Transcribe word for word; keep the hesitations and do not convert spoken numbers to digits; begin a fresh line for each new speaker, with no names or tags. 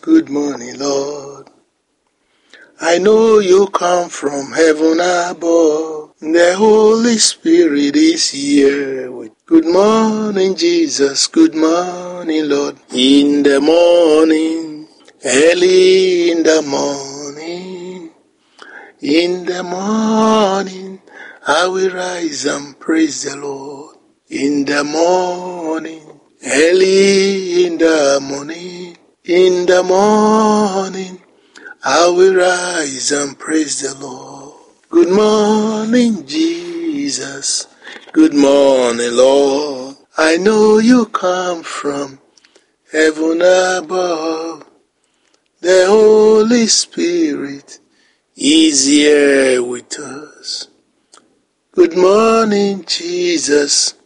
Good morning, Lord. I know you come from heaven above. The Holy Spirit is here. With good morning, Jesus. Good morning, Lord. In the morning, early in the morning, in the morning, I will rise and praise the Lord. In the morning, early in the morning, in the morning, I will rise and praise the Lord. Good morning, Jesus. Good morning, Lord. I know you come from heaven above. The Holy Spirit is here with us. Good morning, Jesus.